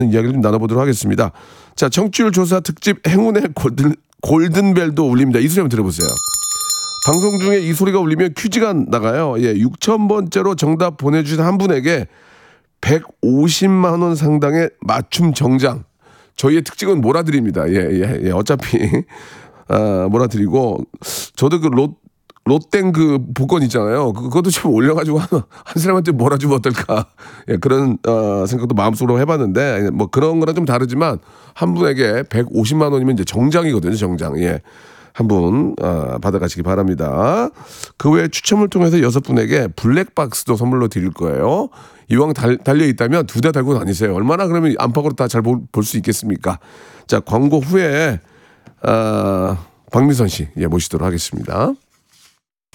이야기를 좀 나눠보도록 하겠습니다. 자, 청취율 조사 특집 행운의 골든벨도 울립니다. 이 소리 한번 들어보세요. 방송 중에 이 소리가 울리면 퀴즈가 나가요. 예, 6,000번째로 정답 보내주신 한 분에게 150만 원 상당의 맞춤 정장. 저희의 특징은 몰아드립니다. 예. 어차피 몰아드리고 저도 그 롯땡 그 복권 있잖아요. 그것도 좀 올려가지고 한 사람한테 몰아주면 어떨까. 예, 그런 생각도 마음속으로 해봤는데 뭐 그런 거랑 좀 다르지만 한 분에게 150만 원이면 이제 정장이거든요. 정장. 예. 한 분 받아가시기 바랍니다. 그 외에 추첨을 통해서 6분에게 블랙박스도 선물로 드릴 거예요. 이왕 달려있다면 2대 달고 다니세요. 얼마나 그러면 안팎으로 다 잘 볼 수 있겠습니까? 자, 광고 후에 박미선 씨 모시도록 하겠습니다.